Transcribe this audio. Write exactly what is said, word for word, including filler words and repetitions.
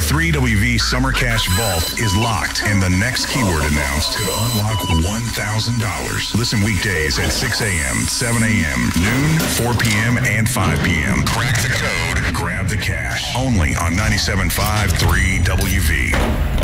The three W V Summer Cash Vault is locked, and the next keyword announced could unlock one thousand dollars. Listen weekdays at six a.m., seven a.m., noon, four p.m., and five p.m. Crack the code, grab the cash. Only on ninety-seven point five three W V.